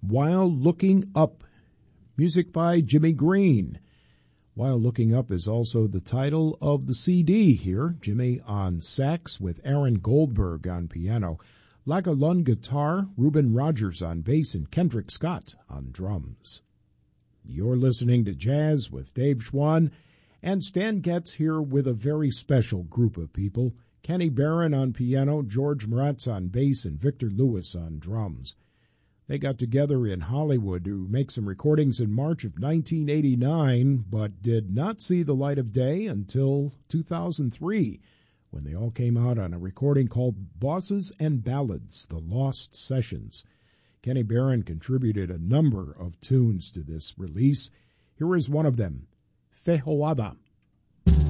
While Looking Up, music by Jimmy Green. While Looking Up is also the title of the CD here. Jimmy on sax with Aaron Goldberg on piano, Laga Lund guitar, Reuben Rogers on bass, and Kendrick Scott on drums. You're listening to Jazz with Dave Schwann, and Stan Getz here with a very special group of people. Kenny Barron on piano, George Moratz on bass, and Victor Lewis on drums. They got together in Hollywood to make some recordings in March of 1989, but did not see the light of day until 2003, when they all came out on a recording called Bosses and Ballads, The Lost Sessions. Kenny Barron contributed a number of tunes to this release. Here is one of them, Fehoada.